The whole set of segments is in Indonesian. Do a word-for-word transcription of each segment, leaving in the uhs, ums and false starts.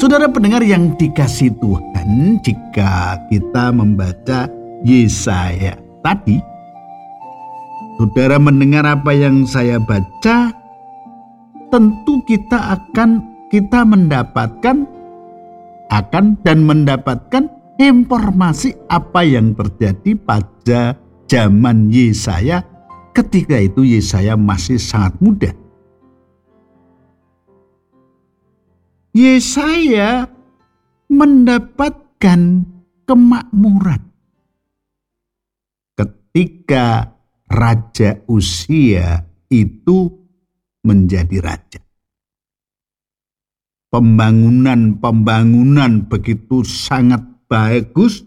Saudara pendengar yang dikasihi Tuhan, jika kita membaca Yesaya tadi, saudara mendengar apa yang saya baca, tentu kita akan kita mendapatkan akan dan mendapatkan informasi apa yang terjadi pada zaman Yesaya. Ketika itu Yesaya masih sangat muda. Yesaya mendapatkan kemakmuran ketika Raja Uzia itu menjadi raja. Pembangunan-pembangunan begitu sangat bagus.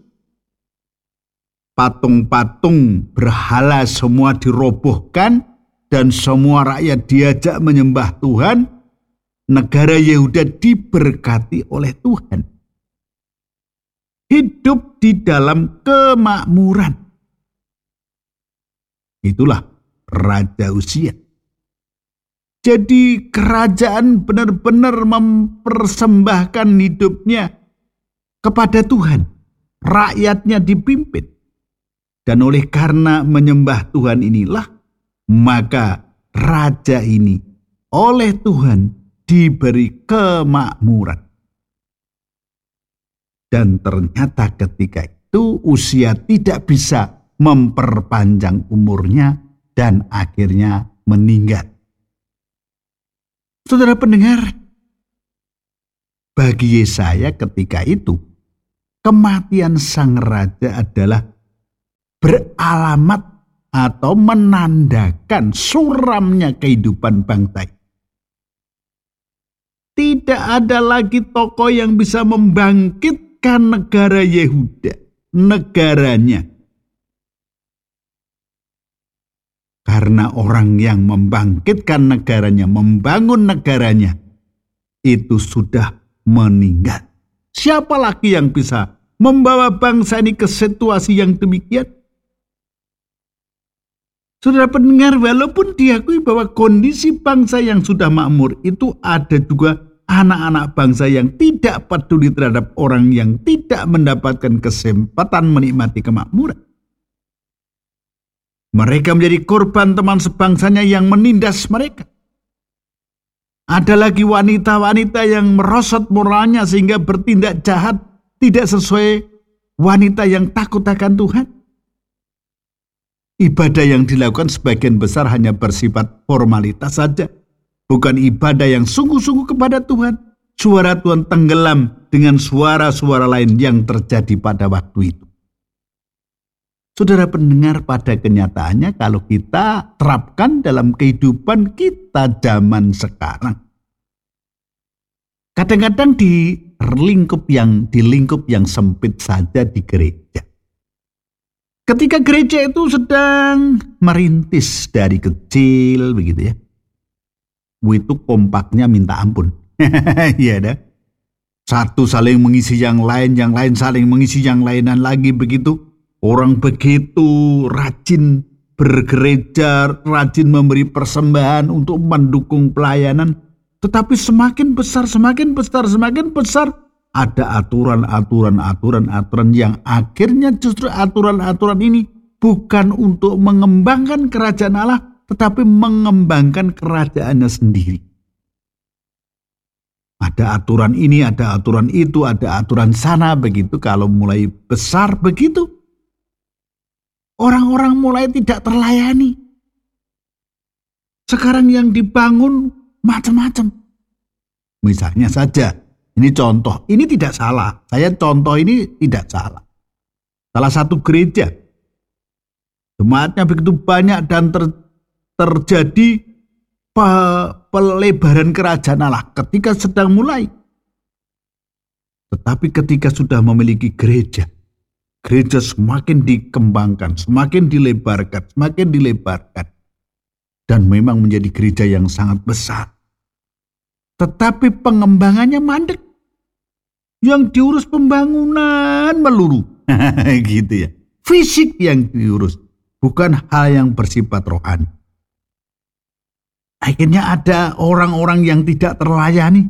Patung-patung berhala semua dirobohkan dan semua rakyat diajak menyembah Tuhan. Negara Yehuda diberkati oleh Tuhan. Hidup di dalam kemakmuran. Itulah Raja Uzia. Jadi kerajaan benar-benar mempersembahkan hidupnya kepada Tuhan. Rakyatnya dipimpin. Dan oleh karena menyembah Tuhan inilah, maka raja ini oleh Tuhan diberi kemakmuran. Dan ternyata ketika itu Uzia tidak bisa memperpanjang umurnya dan akhirnya meninggal. Saudara pendengar, bagi Yesaya ketika itu, kematian sang raja adalah beralamat atau menandakan suramnya kehidupan bangsa. Tidak ada lagi tokoh yang bisa membangkitkan negara Yehuda, negaranya. Karena orang yang membangkitkan negaranya, membangun negaranya, itu sudah meninggal. Siapa lagi yang bisa membawa bangsa ini ke situasi yang demikian? Saudara pendengar, walaupun diakui bahwa kondisi bangsa yang sudah makmur itu ada juga anak-anak bangsa yang tidak peduli terhadap orang yang tidak mendapatkan kesempatan menikmati kemakmuran. Mereka menjadi korban teman sebangsanya yang menindas mereka. Ada lagi wanita-wanita yang merosot moralnya sehingga bertindak jahat tidak sesuai wanita yang takut akan Tuhan. Ibadah yang dilakukan sebagian besar hanya bersifat formalitas saja. Bukan ibadah yang sungguh-sungguh kepada Tuhan. Suara Tuhan tenggelam dengan suara-suara lain yang terjadi pada waktu itu. Saudara pendengar, pada kenyataannya kalau kita terapkan dalam kehidupan kita zaman sekarang. Kadang-kadang di lingkup yang di lingkup yang sempit saja di gereja. Ketika gereja itu sedang merintis dari kecil begitu ya. Itu kompaknya minta ampun. Iya dah. Satu saling mengisi yang lain, yang lain saling mengisi yang lainan lagi begitu. Orang begitu rajin bergereja, rajin memberi persembahan untuk mendukung pelayanan. Tetapi semakin besar, semakin besar, semakin besar. Ada aturan-aturan-aturan-aturan yang akhirnya justru aturan-aturan ini bukan untuk mengembangkan kerajaan Allah, tetapi mengembangkan kerajaannya sendiri. Ada aturan ini, ada aturan itu, ada aturan sana, begitu. Kalau mulai besar begitu, orang-orang mulai tidak terlayani. Sekarang yang dibangun macam-macam. Misalnya saja, ini contoh, ini tidak salah. Saya contoh ini tidak salah. Salah satu gereja, jemaatnya begitu banyak dan ter, terjadi pe, pelebaran kerajaan Allah ketika sedang mulai. Tetapi ketika sudah memiliki gereja, gereja semakin dikembangkan, semakin dilebarkan, semakin dilebarkan. Dan memang menjadi gereja yang sangat besar. Tetapi pengembangannya mandek. Yang diurus pembangunan melulu. Gitu ya. Fisik yang diurus. Bukan hal yang bersifat rohani. Akhirnya ada orang-orang yang tidak terlayani.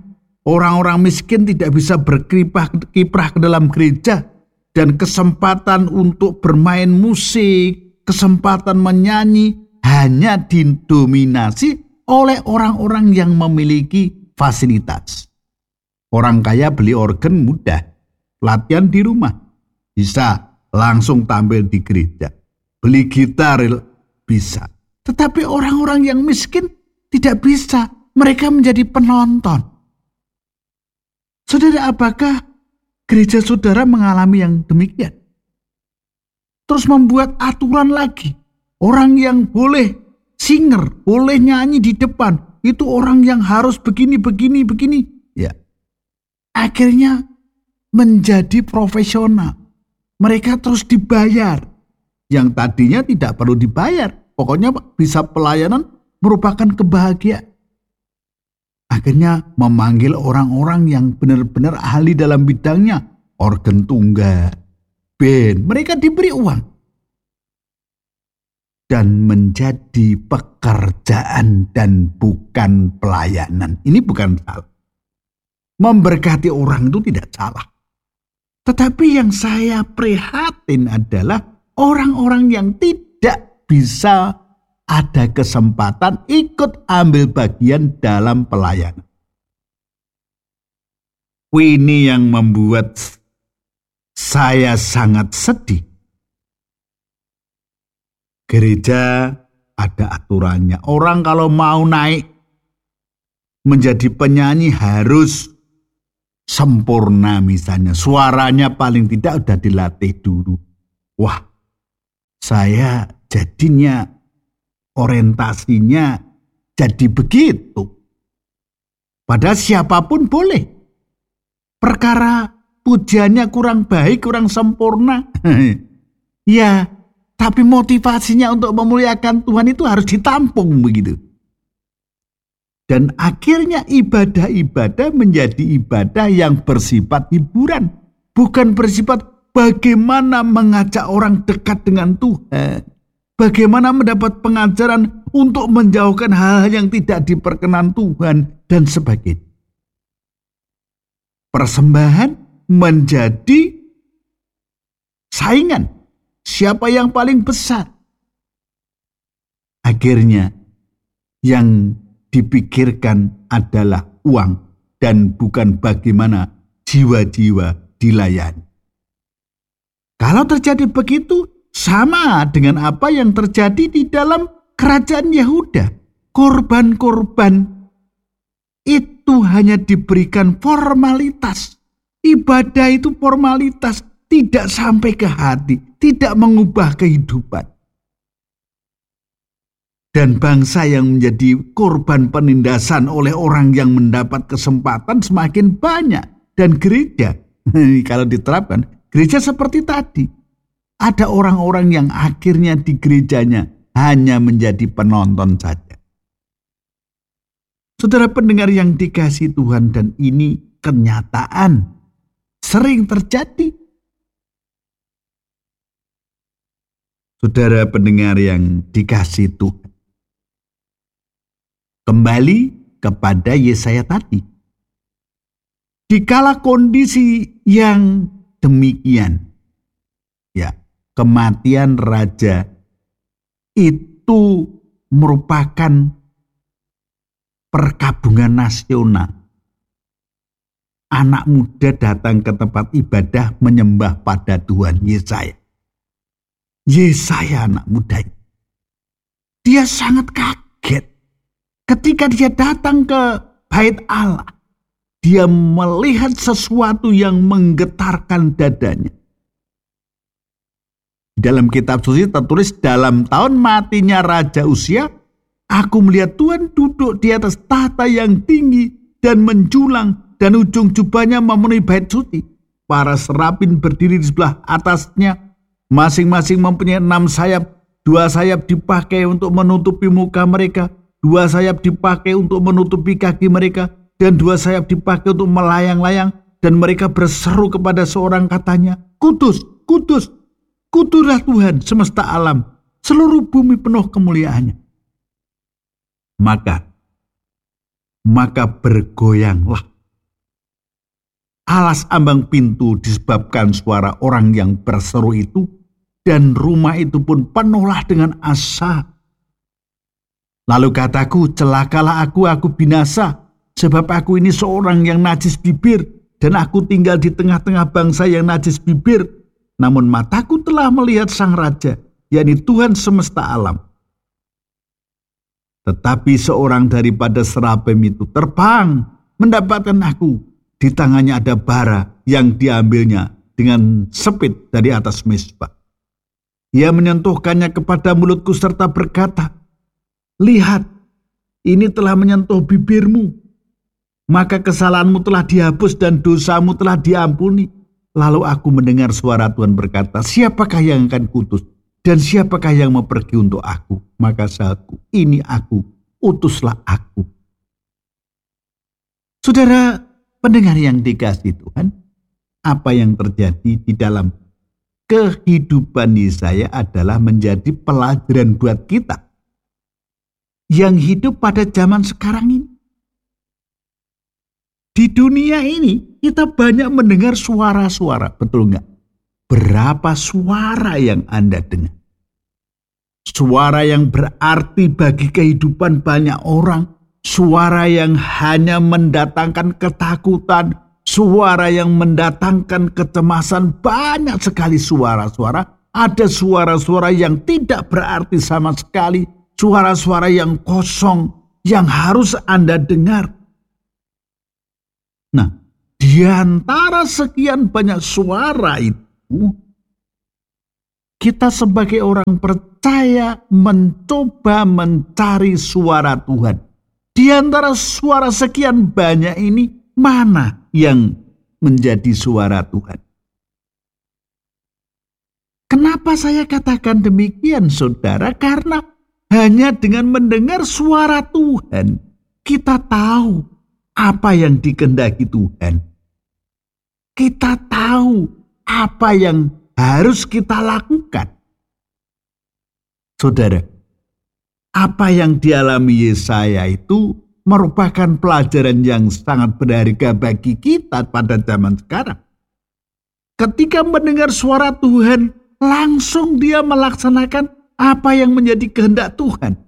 Orang-orang miskin tidak bisa berkiprah kiprah ke dalam gereja, dan kesempatan untuk bermain musik, kesempatan menyanyi hanya didominasi oleh orang-orang yang memiliki fasilitas. Orang kaya beli organ mudah, latihan di rumah, bisa langsung tampil di gereja. Beli gitar bisa. Tetapi orang-orang yang miskin tidak bisa, mereka menjadi penonton. Saudara, apakah gereja saudara mengalami yang demikian? Terus membuat aturan lagi. Orang yang boleh singer, boleh nyanyi di depan, itu orang yang harus begini, begini, begini. Ya. Akhirnya menjadi profesional. Mereka terus dibayar. Yang tadinya tidak perlu dibayar. Pokoknya bisa pelayanan merupakan kebahagiaan. Akhirnya memanggil orang-orang yang benar-benar ahli dalam bidangnya. Organ tunggal, band, mereka diberi uang. Dan menjadi pekerjaan dan bukan pelayanan. Ini bukan salah. Memberkati orang itu tidak salah. Tetapi yang saya prihatin adalah orang-orang yang tidak bisa ada kesempatan ikut ambil bagian dalam pelayanan. Ini yang membuat saya sangat sedih. Gereja ada aturannya. Orang kalau mau naik menjadi penyanyi harus sempurna misalnya. Suaranya paling tidak udah dilatih dulu. Wah, saya jadinya orientasinya jadi begitu. Padahal siapapun boleh. Perkara pujiannya kurang baik, kurang sempurna. Ya, tapi motivasinya untuk memuliakan Tuhan itu harus ditampung begitu. Dan akhirnya ibadah-ibadah menjadi ibadah yang bersifat hiburan. Bukan bersifat bagaimana mengajak orang dekat dengan Tuhan. Bagaimana mendapat pengajaran untuk menjauhkan hal-hal yang tidak diperkenan Tuhan dan sebagainya. Persembahan menjadi saingan. Siapa yang paling besar? Akhirnya yang dipikirkan adalah uang dan bukan bagaimana jiwa-jiwa dilayani. Kalau terjadi begitu, sama dengan apa yang terjadi di dalam kerajaan Yehuda. Korban-korban itu hanya diberikan formalitas. Ibadah itu formalitas, tidak sampai ke hati, tidak mengubah kehidupan. Dan bangsa yang menjadi korban penindasan oleh orang yang mendapat kesempatan semakin banyak. Dan gereja, kalau diterapkan, gereja seperti tadi. Ada orang-orang yang akhirnya di gerejanya hanya menjadi penonton saja. Saudara pendengar yang dikasihi Tuhan, dan ini kenyataan sering terjadi. Saudara pendengar yang dikasihi Tuhan, kembali kepada Yesaya tadi. Dikala kondisi yang demikian, ya, kematian raja itu merupakan perkabungan nasional. Anak muda datang ke tempat ibadah menyembah pada Tuhan. Yesaya. Yesaya anak muda. Dia sangat kaget ketika dia datang ke bait Allah. Dia melihat sesuatu yang menggetarkan dadanya. Dalam kitab suci tertulis, dalam tahun matinya Raja Uzia, aku melihat Tuhan duduk di atas tahta yang tinggi dan menjulang, dan ujung jubahnya memenuhi bait suci. Para serafin berdiri di sebelah atasnya, masing-masing mempunyai enam sayap. Dua sayap dipakai untuk menutupi muka mereka, dua sayap dipakai untuk menutupi kaki mereka, dan dua sayap dipakai untuk melayang-layang. Dan mereka berseru kepada seorang, katanya, Kudus, Kudus, Kuduslah Tuhan semesta alam, seluruh bumi penuh kemuliaannya. Maka, maka bergoyanglah Alas ambang pintu disebabkan suara orang yang berseru itu, dan rumah itu pun penuhlah dengan asap. Lalu kataku, celakalah aku, aku binasa, sebab aku ini seorang yang najis bibir, dan aku tinggal di tengah-tengah bangsa yang najis bibir. Namun mataku telah melihat Sang Raja, yakni Tuhan semesta alam. Tetapi seorang daripada serafim itu terbang mendapatkan aku. Di tangannya ada bara yang diambilnya dengan sepit dari atas mezbah. Ia menyentuhkannya kepada mulutku serta berkata, lihat, ini telah menyentuh bibirmu. Maka kesalahanmu telah dihapus dan dosamu telah diampuni. Lalu aku mendengar suara Tuhan berkata, siapakah yang akan kutus? Dan siapakah yang mau pergi untuk aku? Maka sahabatku, ini aku, utuslah aku. Saudara pendengar yang dikasihi Tuhan, apa yang terjadi di dalam kehidupan Yesaya adalah menjadi pelajaran buat kita yang hidup pada zaman sekarang ini. Di dunia ini kita banyak mendengar suara-suara, betul nggak? Berapa suara yang Anda dengar? Suara yang berarti bagi kehidupan banyak orang. Suara yang hanya mendatangkan ketakutan, suara yang mendatangkan kecemasan, banyak sekali suara-suara. Ada suara-suara yang tidak berarti sama sekali, suara-suara yang kosong, yang harus Anda dengar. Nah, di antara sekian banyak suara itu, kita sebagai orang percaya mencoba mencari suara Tuhan. Di antara suara sekian banyak ini, mana yang menjadi suara Tuhan? Kenapa saya katakan demikian, saudara? Karena hanya dengan mendengar suara Tuhan, kita tahu apa yang dikehendaki Tuhan. Kita tahu apa yang harus kita lakukan. Saudara, apa yang dialami Yesaya itu merupakan pelajaran yang sangat berharga bagi kita pada zaman sekarang. Ketika mendengar suara Tuhan, langsung dia melaksanakan apa yang menjadi kehendak Tuhan.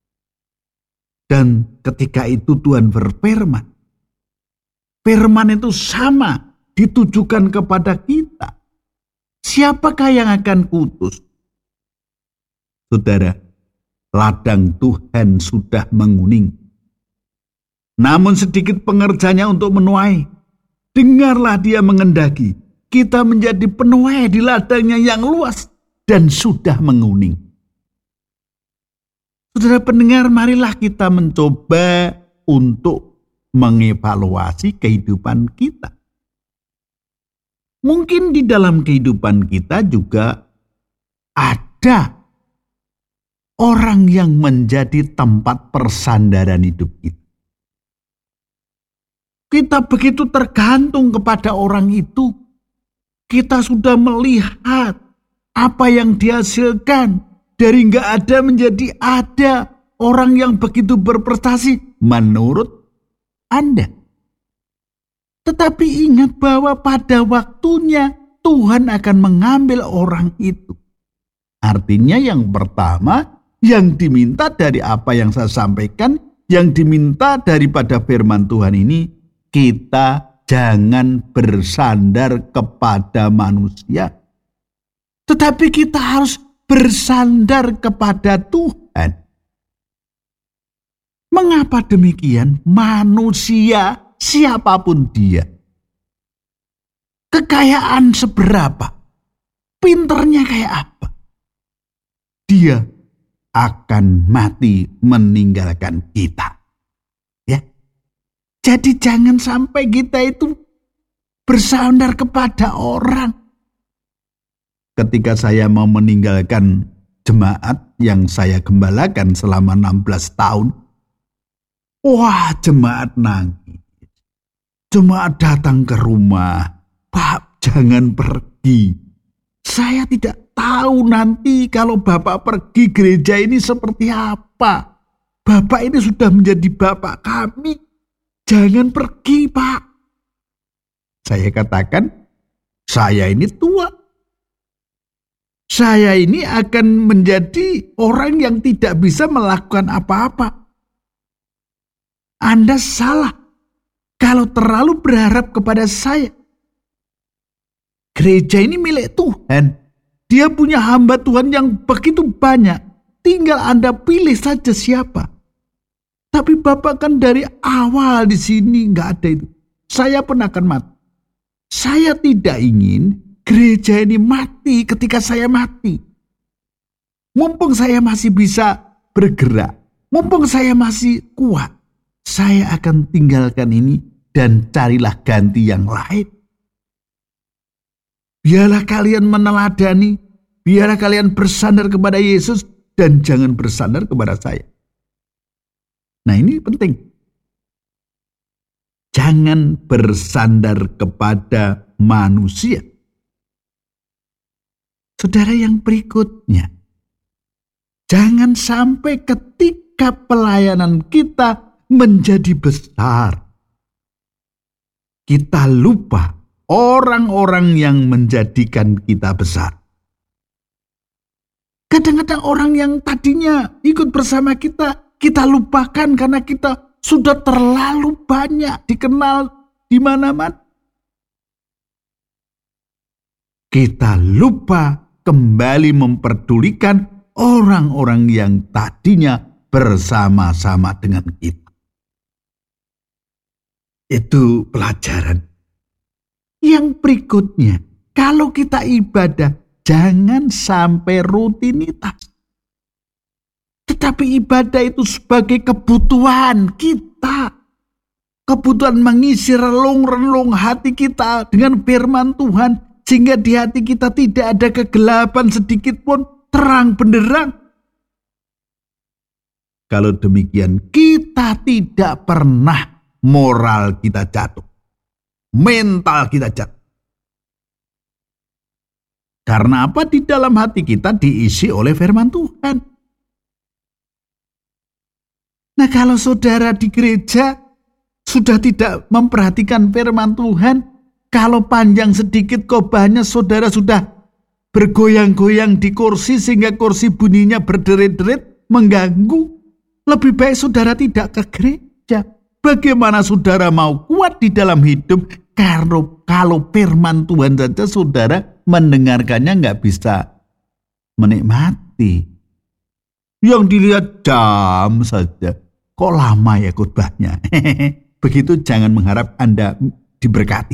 Dan ketika itu Tuhan berfirman. Firman itu sama ditujukan kepada kita. Siapakah yang akan kutus? Saudara, ladang Tuhan sudah menguning. Namun sedikit pengerjanya untuk menuai. Dengarlah dia mengendaki. Kita menjadi penuai di ladangnya yang luas dan sudah menguning. Saudara pendengar, marilah kita mencoba untuk mengevaluasi kehidupan kita. Mungkin di dalam kehidupan kita juga ada orang yang menjadi tempat persandaran hidup kita. Kita begitu tergantung kepada orang itu. Kita sudah melihat apa yang dihasilkan. Dari nggak ada menjadi ada. Orang yang begitu berprestasi menurut Anda. Tetapi ingat bahwa pada waktunya Tuhan akan mengambil orang itu. Artinya yang pertama, yang diminta dari apa yang saya sampaikan, yang diminta daripada firman Tuhan ini, kita jangan bersandar kepada manusia. Tetapi kita harus bersandar kepada Tuhan. Mengapa demikian? Manusia, siapapun dia, kekayaan seberapa, pinternya kayak apa, dia akan mati meninggalkan kita. Ya. Jadi jangan sampai kita itu bersandar kepada orang. Ketika saya mau meninggalkan jemaat yang saya gembalakan selama enam belas tahun, wah, jemaat nangis. Jemaat datang ke rumah, Pak, jangan pergi. Saya tidak tahu nanti kalau Bapak pergi gereja ini seperti apa. Bapak ini sudah menjadi Bapak kami. Jangan pergi, Pak. saya katakan, saya ini tua. Saya ini akan menjadi orang yang tidak bisa melakukan apa-apa. Anda salah kalau terlalu berharap kepada saya. Gereja ini milik Tuhan. Dia punya hamba Tuhan yang begitu banyak. Tinggal Anda pilih saja siapa. Tapi Bapak kan dari awal di sini nggak ada itu. Saya pun akan mati. Saya tidak ingin gereja ini mati ketika saya mati. Mumpung saya masih bisa bergerak. Mumpung saya masih kuat. Saya akan tinggalkan ini dan carilah ganti yang lain. Biarlah kalian meneladani, biarlah kalian bersandar kepada Yesus dan jangan bersandar kepada saya. Nah, ini penting. Jangan bersandar kepada manusia. Saudara, yang berikutnya, jangan sampai ketika pelayanan kita menjadi besar, kita lupa orang-orang yang menjadikan kita besar. Kadang-kadang orang yang tadinya ikut bersama kita, kita lupakan karena kita sudah terlalu banyak dikenal di mana-mana. Kita lupa kembali memperdulikan orang-orang yang tadinya bersama-sama dengan kita. Itu pelajaran. Yang berikutnya, kalau kita ibadah, jangan sampai rutinitas. Tetapi ibadah itu sebagai kebutuhan kita. Kebutuhan mengisi relung-relung hati kita dengan firman Tuhan. Sehingga di hati kita tidak ada kegelapan sedikit pun, terang benderang. Kalau demikian, kita tidak pernah moral kita jatuh. Mental kita jatuh. Karena apa? Di dalam hati kita diisi oleh firman Tuhan. Nah, kalau saudara di gereja sudah tidak memperhatikan firman Tuhan, kalau panjang sedikit khotbahnya saudara sudah bergoyang-goyang di kursi sehingga kursi bunyinya berderit-derit, mengganggu, lebih baik saudara tidak ke gereja. Bagaimana saudara mau kuat di dalam hidup kalau, kalau firman Tuhan saja saudara mendengarkannya nggak bisa menikmati. Yang dilihat jam saja. Kok lama ya khotbahnya? Begitu jangan mengharap Anda diberkati.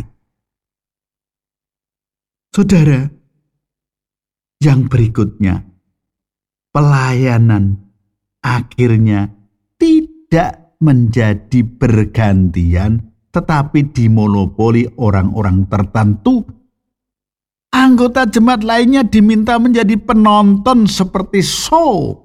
Saudara, yang berikutnya, pelayanan akhirnya tidak menjadi bergantian, tetapi dimonopoli orang-orang tertentu. Anggota jemaat lainnya diminta menjadi penonton seperti show.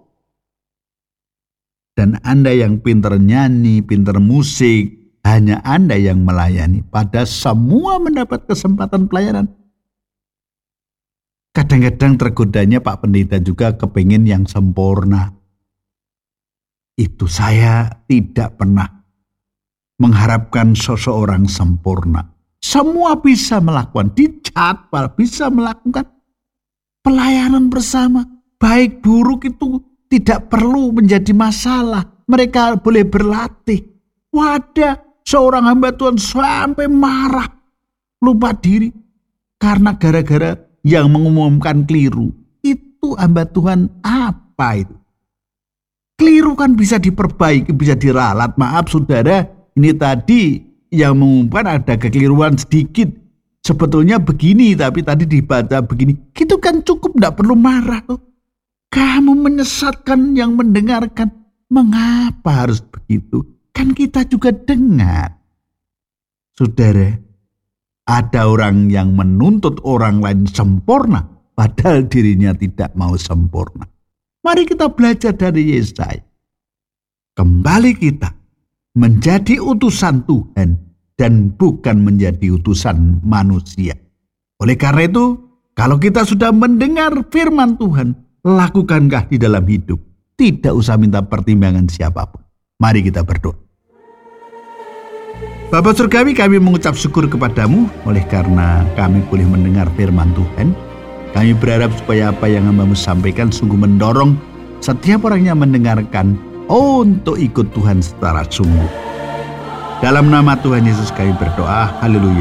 Dan Anda yang pintar nyanyi, pintar musik, hanya Anda yang melayani. Pada semua mendapat kesempatan pelayanan. Kadang-kadang tergodanya Pak Pendeta juga kepingin yang sempurna. Itu saya tidak pernah mengharapkan seseorang sempurna. Semua bisa melakukan, dijadwal, bisa melakukan pelayanan bersama. Baik buruk itu tidak perlu menjadi masalah. Mereka boleh berlatih. Wadah, seorang hamba Tuhan sampai marah, lupa diri. Karena gara-gara yang mengumumkan keliru. Itu hamba Tuhan apa itu? Keliru kan bisa diperbaiki, bisa diralat. Maaf saudara, ini tadi yang mengumumkan ada kekeliruan sedikit. Sebetulnya begini, tapi tadi dibaca begini. Itu kan cukup, tidak perlu marah tuh. Kamu menyesatkan yang mendengarkan. Mengapa harus begitu? Kan kita juga dengar. Saudara, ada orang yang menuntut orang lain sempurna, padahal dirinya tidak mau sempurna. Mari kita belajar dari Yesaya. Kembali kita menjadi utusan Tuhan dan bukan menjadi utusan manusia. Oleh karena itu, kalau kita sudah mendengar firman Tuhan, lakukankah di dalam hidup. Tidak usah minta pertimbangan siapapun. Mari kita berdoa. Bapa Surgawi, kami mengucap syukur kepadamu oleh karena kami boleh mendengar firman Tuhan. Kami berharap supaya apa yang hamba-Mu sampaikan sungguh mendorong setiap orang yang mendengarkan untuk ikut Tuhan secara sungguh. Dalam nama Tuhan Yesus kami berdoa, haleluya.